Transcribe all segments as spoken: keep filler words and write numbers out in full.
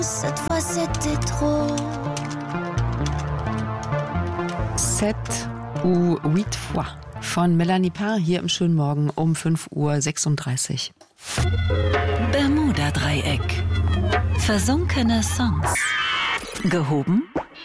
Cette fois c'était trop. Sept ou huit fois von Melanie Paar hier im schönen Morgen um fünf Uhr sechsunddreißig. Bermuda-Dreieck. Versunkene Songs. Gehoben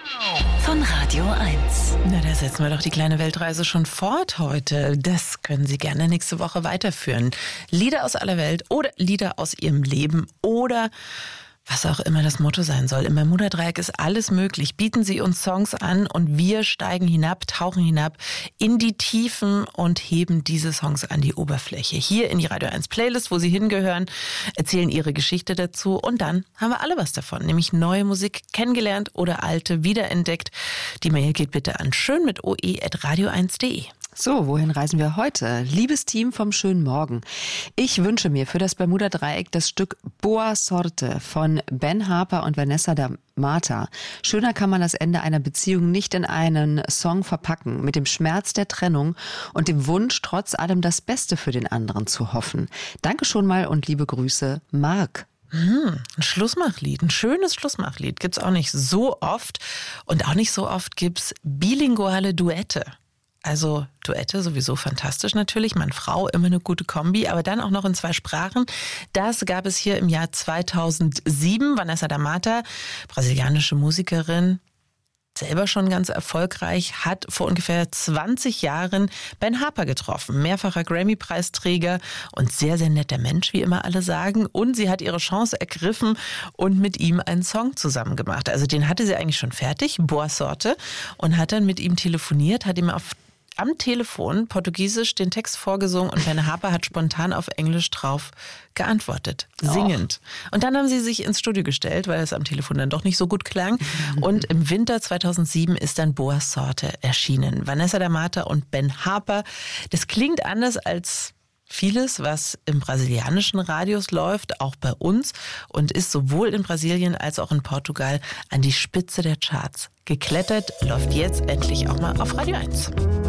von Radio eins. Na, da setzen wir doch die kleine Weltreise schon fort heute. Das können Sie gerne nächste Woche weiterführen. Lieder aus aller Welt oder Lieder aus Ihrem Leben oder was auch immer das Motto sein soll. Im Bermuda-Dreieck ist alles möglich. Bieten Sie uns Songs an und wir steigen hinab, tauchen hinab in die Tiefen und heben diese Songs an die Oberfläche. Hier in die Radio eins Playlist, wo sie hingehören, erzählen ihre Geschichte dazu und dann haben wir alle was davon, nämlich neue Musik kennengelernt oder alte wiederentdeckt. Die Mail geht bitte an schön mit oe at radio eins punkt de. So, wohin reisen wir heute? Liebes Team vom schönen Morgen. Ich wünsche mir für das Bermuda-Dreieck das Stück Boa Sorte von Ben Harper und Vanessa da Mata. Schöner kann man das Ende einer Beziehung nicht in einen Song verpacken, mit dem Schmerz der Trennung und dem Wunsch, trotz allem das Beste für den anderen zu hoffen. Danke schon mal und liebe Grüße, Marc. Hm, ein Schlussmachlied, ein schönes Schlussmachlied gibt's auch nicht so oft und auch nicht so oft gibt's bilinguale Duette. Also Duette sowieso fantastisch natürlich, Mann-Frau, immer eine gute Kombi, aber dann auch noch in zwei Sprachen. Das gab es hier im Jahr zweitausendsieben. Vanessa da Mata, brasilianische Musikerin, selber schon ganz erfolgreich, hat vor ungefähr zwanzig Jahren Ben Harper getroffen. Mehrfacher Grammy-Preisträger und sehr, sehr netter Mensch, wie immer alle sagen. Und sie hat ihre Chance ergriffen und mit ihm einen Song zusammen gemacht. Also den hatte sie eigentlich schon fertig, Boa Sorte, und hat dann mit ihm telefoniert, hat ihm auf am Telefon portugiesisch den Text vorgesungen und Ben Harper hat spontan auf Englisch drauf geantwortet, singend. Oh. Und dann haben sie sich ins Studio gestellt, weil es am Telefon dann doch nicht so gut klang. Und im Winter zweitausendsieben ist dann Boa Sorte erschienen. Vanessa da Mata und Ben Harper. Das klingt anders als vieles, was im brasilianischen Radios läuft, auch bei uns, und ist sowohl in Brasilien als auch in Portugal an die Spitze der Charts geklettert, läuft jetzt endlich auch mal auf Radio eins.